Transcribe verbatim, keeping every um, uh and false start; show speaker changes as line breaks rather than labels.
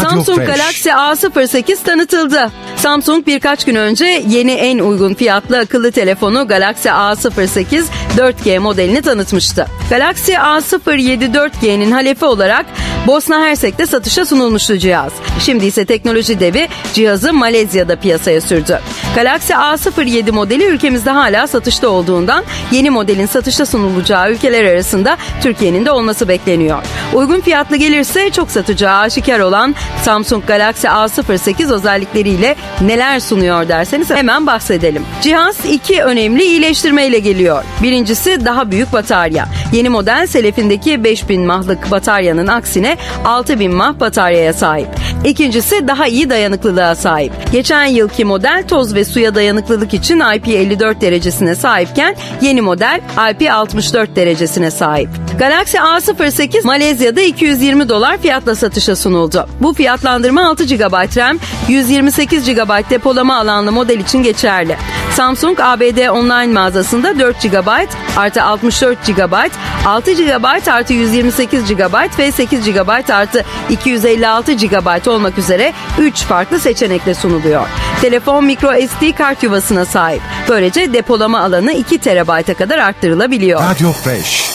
Samsung
Fresh.
Galaxy A sıfır sekiz tanıtıldı. Samsung birkaç gün önce yeni en uygun fiyatlı akıllı telefonu Galaxy A sıfır sekiz dört G modelini tanıtmıştı. Galaxy A sıfır yedi dört G'nin halefi olarak Bosna Hersek'te satışa sunulmuştu cihaz. Şimdi ise teknoloji devi cihazı Malezya'da piyasaya sürdü. Galaxy A sıfır yedi modeli ülkemizde hala satışta olduğundan yeni modelin satışa sunulacağı ülkeler arasında Türkiye'nin de olması bekleniyor. Uygun fiyatlı gelirse çok satacağı aşikar olan Samsung Galaxy A sıfır sekiz özellikleriyle neler sunuyor derseniz hemen bahsedelim. Cihaz iki önemli iyileştirmeyle geliyor. Birincisi daha büyük batarya. Yeni model selefindeki beş bin mAh'lık bataryanın aksine altı bin mAh bataryaya sahip. İkincisi daha iyi dayanıklılığa sahip. Geçen yılki model toz ve suya dayanıklılık için I P elli dört derecesine sahipken yeni model I P altmış dört derecesine sahip. Galaxy A sıfır sekiz Malezya'da iki yüz yirmi dolar fiyatla satışa sunuldu. Bu fiyatlandırma altı gigabayt RAM, yüz yirmi sekiz gigabayt depolama alanlı model için geçerli. Samsung A B D online mağazasında dört gigabayt artı altmış dört gigabayt, altı gigabayt artı yüz yirmi sekiz gigabayt ve sekiz gigabayt artı iki yüz elli altı gigabayt olmak üzere üç farklı seçenekle sunuluyor. Telefon micro S D kart yuvasına sahip. Böylece depolama alanı iki terabayta kadar arttırılabiliyor.
Radio Fresh.